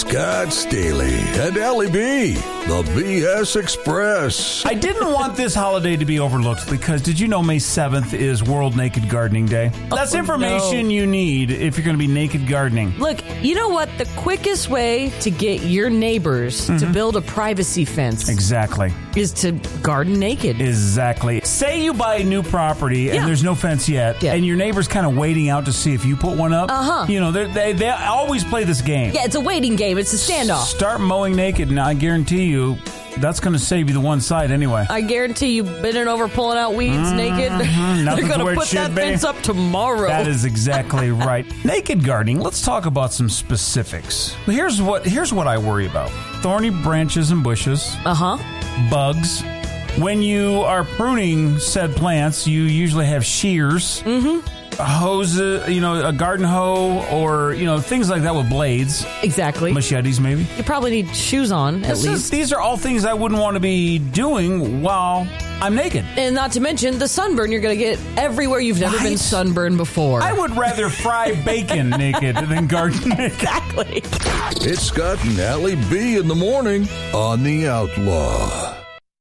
Scott Staley and Allie B, the BS Express. I didn't want this holiday to be overlooked because did you know May 7th is World Naked Gardening Day? That's information you need if you're going to be naked gardening. Look, you know what? The quickest way to get your neighbors to build a privacy fence Exactly. is to garden naked. Exactly. Say you buy a new property and there's no fence yet, and your neighbor's kind of waiting out to see if you put one up. You know, they always play this game. Yeah, it's a waiting game. It's a standoff. Start mowing naked, and I guarantee you that's going to save you the one side anyway. I guarantee you bending over, pulling out weeds naked. They're going to put that fence up tomorrow. That is exactly right. Naked gardening, let's talk about some specifics. Here's what I worry about. Thorny branches and bushes. Bugs. When you are pruning said plants, you usually have shears. Hoses, a garden hoe, or, things like that with blades. Exactly. Machetes, maybe. You probably need shoes on, at least. These are all things I wouldn't want to be doing while I'm naked. And not to mention the sunburn you're going to get everywhere you've never been sunburned before. I would rather fry bacon naked than garden naked. Exactly. It's Scott and Allie B in the morning on The Outlaw.